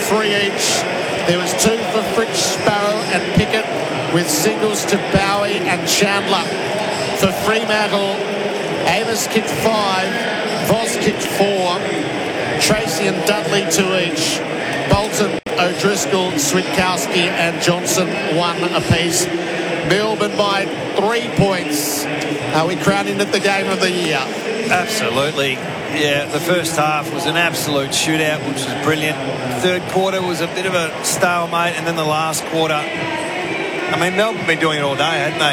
3 each. There was 2 for Fritz, Sparrow and Pickett, with singles to Bowie and Chandler. For Fremantle, Amos kicked 5, Voss kicked 4, Tracy and Dudley 2 each. Bolton, O'Driscoll, Switkowski and Johnson 1 apiece. Melbourne by 3 points. Are we crowning it the game of the year? Absolutely. Yeah, the first half was an absolute shootout, which was brilliant. Third quarter was a bit of a stalemate, and then the last quarter, I mean, Melbourne have been doing it all day, hadn't they?